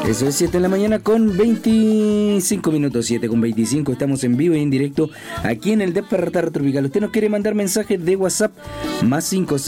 Eso es 7 de la mañana con 25 minutos, 7 con 25. Estamos en vivo y en directo aquí en el Despertar Tropical. Usted nos quiere mandar mensajes de WhatsApp más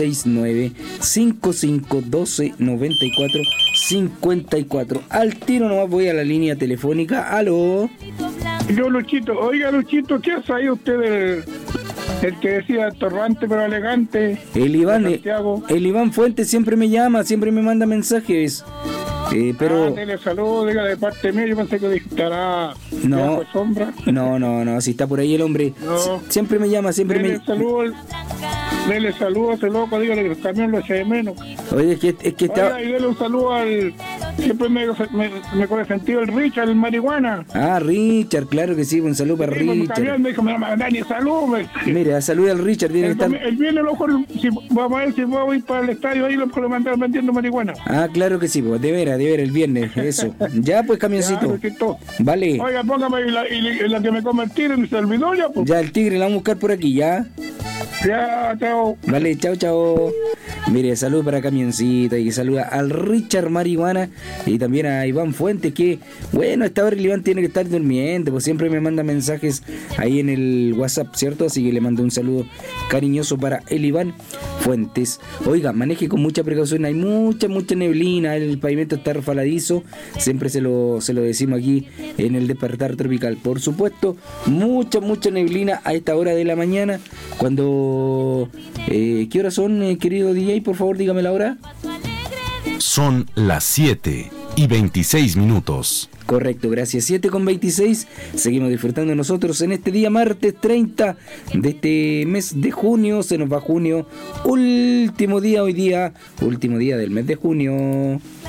569-5512-94-54. Al tiro nomás voy a la línea telefónica. ¡Aló! Yo, Luchito. Oiga, Luchito, ¿qué ha sabido usted el que decía torrante pero elegante? El Iván Fuentes siempre me llama, siempre me manda mensajes. Pero dele saludo, diga de parte mía, yo pensé que estará no, sombra. No, si está por ahí el hombre, no. Siempre me llama, siempre dele saludo a ese loco, dígale que el camión lo echa de menos. Oye, es que está... y dele un saludo siempre me coge sentido el Richard, el marihuana. Ah, Richard, claro que sí, un saludo para Richard. El camión me dijo, Dani, salud. Mira, saluda al Richard, tiene que estar... El viernes a lo mejor, vamos a ver si puedo ir para el estadio, ahí lo mandaron vendiendo marihuana. Ah, claro que sí, pues, de veras, el viernes, eso. Ya, pues, camioncito. Vale. Oiga, póngame la que me come el tigre, me se olvidó ya, pues. Ya, el tigre la vamos a buscar por aquí, ¿ya? Ya, chao. Vale, chao. Mire, salud para Camioncito y saluda al Richard Marihuana y también a Iván Fuentes, que, bueno, a esta hora el Iván tiene que estar durmiendo, pues siempre me manda mensajes ahí en el WhatsApp, ¿cierto? Así que le mando un saludo cariñoso para el Iván Fuentes. Oiga, maneje con mucha precaución, hay mucha neblina, el pavimento está resbaladizo, siempre se lo decimos aquí en el Despertar Tropical. Por supuesto, mucha neblina a esta hora de la mañana, cuando... ¿qué horas son, querido DJ? Por favor, dígame la hora. Son las 7:26. Correcto, gracias. 7:26. Seguimos disfrutando nosotros en este día martes 30 de este mes de junio. Se nos va junio. Último día del mes de junio.